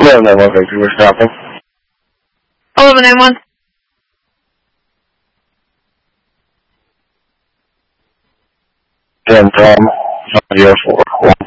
1191, thank you for stopping. 1191. Tom, 04.